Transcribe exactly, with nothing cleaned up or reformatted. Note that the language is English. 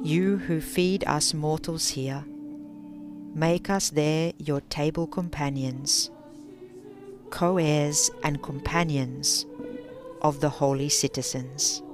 You who feed us mortals here, make us there your table companions, co-heirs and companions of the holy citizens.